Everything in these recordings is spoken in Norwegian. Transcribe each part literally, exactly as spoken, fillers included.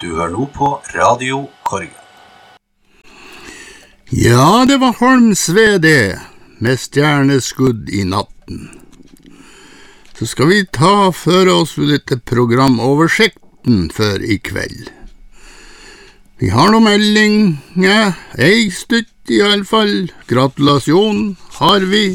Du hører nå på Radio Korgen. Ja, det var Holmsved det, med stjerneskudd i natten. Så skal vi ta for oss litt programoversikten for i kveld. Vi har noe melding, ja, ei stutt i alle fall. Gratulasjon har vi.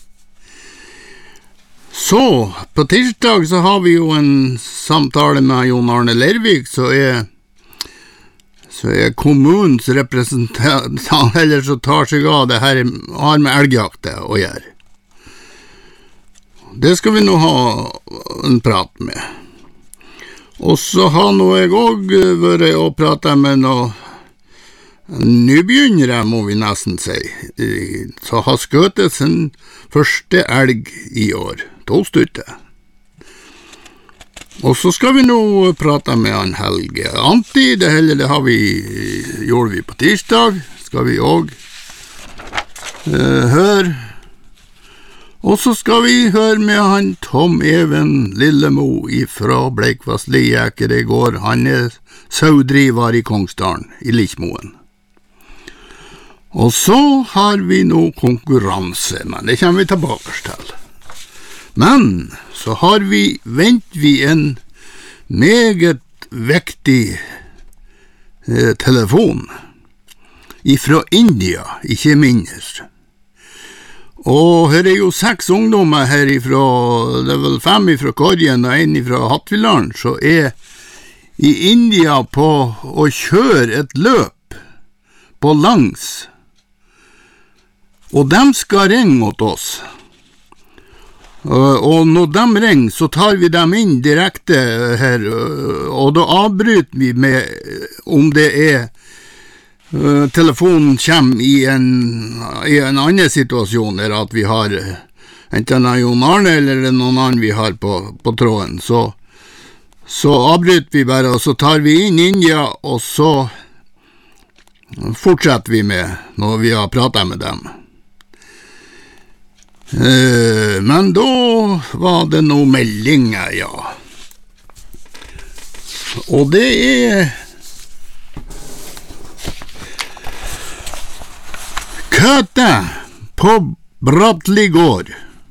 Så, på tirsdag så har vi jo en samtale med Jon Arne Lervik, så er, så er kommunens representant, eller så tar seg av det her, har med elgjakte å gjøre. Det skal vi nå ha en prat med. Og så har nå jeg også vært og pratet med noen nybegynnere, må vi nesten si, så har skjøtet sin første elg i år. To stykker. Og så skal vi nå prate med han Helge Anti, det hele det har vi, gjorde vi på tirsdag, skal vi også uh, høre. Og så skal vi høre med han Tom Even Lillemo fra Bleikvass Lijeker i går, han er saudriver i Kongsdalen, i Lichmoen. Og så har vi nå konkurranse, men det kommer vi tilbake til. Men så har vi, vent vi en meget vektig eh, telefon ifra India, ikke mindre. Og her er jo seks ungdommer her ifra, det er vel fem ifra Korgen og en ifra Hattvilaren, så er i India på å kjøre et løp på langs. Og de skal ringe åt oss. Uh, og når de ringer, så tar vi dem inn direkte her, uh, og da avbryter vi med om det er uh, telefonen kommer i en, i en annen situasjon, eller at vi har uh, enten Jon Arne eller noen annen vi har på, på tråden, så, så avbryter vi bare, og så tar vi inn India, og så fortsetter vi med når vi har pratet med dem. Uh, men da var det noen meldinger, ja. Og det er Køte på Brattli gård.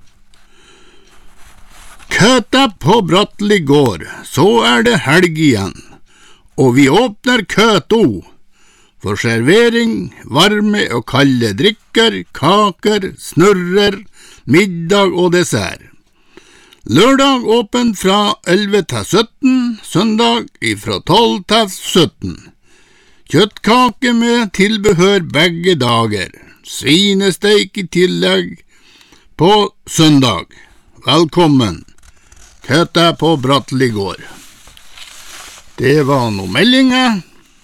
Køte på Brattli gård, så er det helg igjen, og vi åpner Køto for servering, varme og kalde drikker, kaker, snurrer, middag og dessert. Lørdag åpen fra elleve til sytten, søndag fra tolv til sytten. Kjøttkake med tilbehør begge dager. Svinesteik i tillegg på søndag. Velkommen. Køte på Brattli gård. Det var noen meldinger.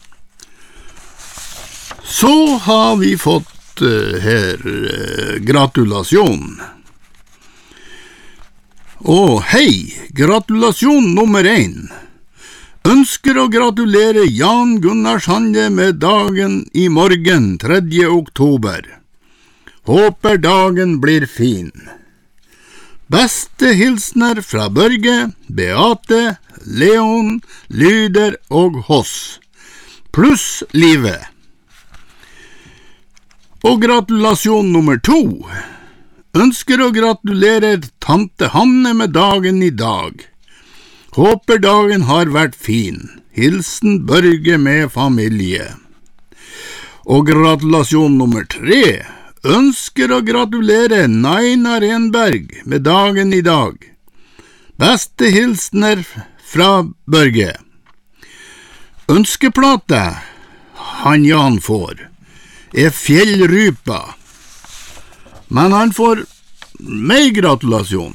Så har vi fått her uh, gratulasjon. Og hei, gratulasjon nummer én. Ønsker å gratulere Jan Gunnar Sande med dagen i morgen, tredje oktober. Håper dagen blir fin. Beste hilsner fra Børge, Beate, Leon, Lyder og Hoss. Pluss livet. Og gratulasjon nummer to. Ønsker å gratulere tante Hanne med dagen i dag. Håper dagen har vært fin. Hilsen Børge med familie. Og gratulasjon nummer tre. Ønsker å gratulere Naina Renberg med dagen i dag. Beste hilsner fra Børge. Ønskeplate han Jan får er fjellrypa, men han får meg gratulasjon.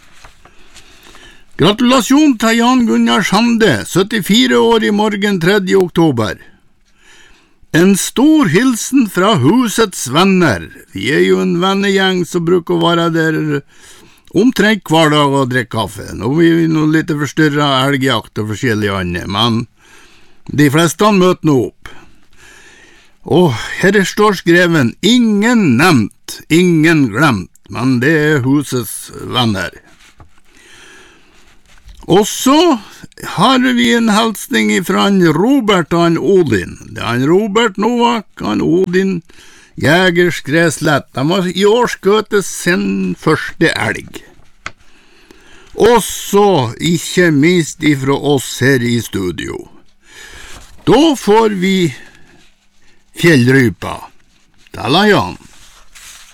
Gratulasjon til Jan Gunnar Sande, syttifire år i morgen, tredje oktober. En stor hilsen fra husets venner. Vi er jo en vennegjeng som bruker å være der omtrent hver dag og drikke kaffe. Nå blir vi noe litt forstyrret elgjakt og forskjellige andre, men de fleste møter nå opp. Og her står skreven, ingen nevnt, ingen glemt, men det er husets venner. Og så har vi en helsning fra en Robert og en Odin. Det er en Robert Novak og en Odin Jægers Græslett. De har i år skutt sin første elg. Og så, ikke minst ifra oss her i studio. Da får vi fjellrypa. Dalla Jan.